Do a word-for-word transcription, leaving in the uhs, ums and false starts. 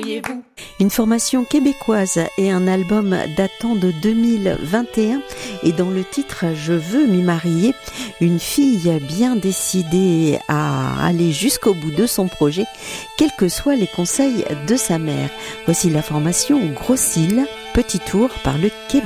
mariez-vous? Une formation québécoise et un album datant de deux mille vingt et un. Et dans le titre « Je veux m'y marier », une fille bien décidée à aller jusqu'au bout de son projet, quels que soient les conseils de sa mère. Voici la formation Gros Cils, petit tour par le Québec.